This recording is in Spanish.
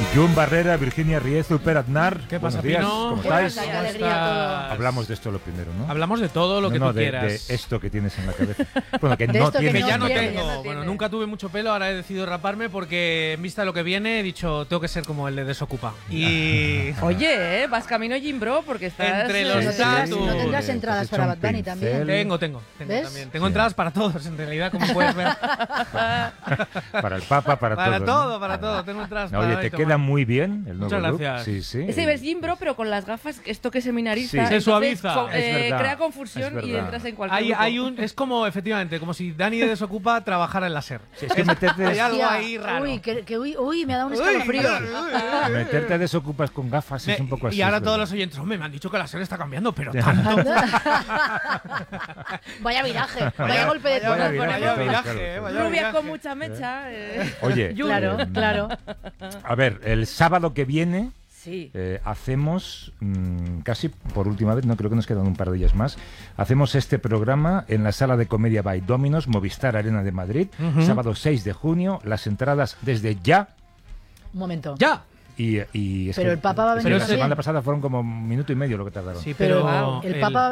Jun Barrera, Virginia Riezu, Per Aznar. ¿Qué pasa, Buenos días, Pino? ¿cómo ¿Qué estáis? pasa? Qué alegría todo. Hablamos de esto lo primero, ¿no? Hablamos de todo lo que tú de quieras. esto que tienes en la cabeza. Bueno, que De no esto que tienes Que ya en no la tiene, cabeza. tengo. ya no Bueno, tiene. nunca tuve mucho pelo, ahora he decidido raparme porque en vista de lo que viene he dicho, tengo que ser como el de Desocupa. Y Oye, vas camino Jimbro porque estás... Entre los No tendrás, datos. no tendrás Te entradas has hecho para un Bad Bunny pincel. también. tengo ¿Ves? también. Tengo Sí. entradas para todos, en realidad, como puedes ver. Para el Papa, para Para todo. todo, ¿no? para todo. Tengo entradas No, para oye, dar y te tomar. queda muy bien el nuevo Muchas look. gracias. Sí, sí. Ese ves Jimbro, pero con las gafas, esto que es seminarista. Sí. Se entonces, suaviza. Es verdad, crea es confusión y verdad. entras en cualquier grupo. Es como, efectivamente, como si Dani de Desocupa trabajara en la SER. Sí, es que meterte, Hay algo Hostia, ahí raro. Uy, me ha dado un escalofrío. meterte a desocupas con gafas es un poco así. Y ahora es todos verdad. los oyentes, hombre, me han dicho que la SER está cambiando, pero tanto. Vaya viraje, vaya golpe de vaya timón. viraje, Vaya claro, viraje, claro. vaya Rubia viraje. con mucha mecha. Oye, Claro, claro. A ver, el sábado que viene Sí. hacemos, casi por última vez, no creo que nos quedan un par de días más, hacemos este programa en la sala de comedia by Dominos, Movistar Arena de Madrid, sábado 6 de junio, las entradas desde ya. Un momento. ¡Ya! Y es Pero que- el Papa va a es que venir la también. semana pasada fueron como un minuto y medio lo que tardaron. Sí, Pero pero el Papa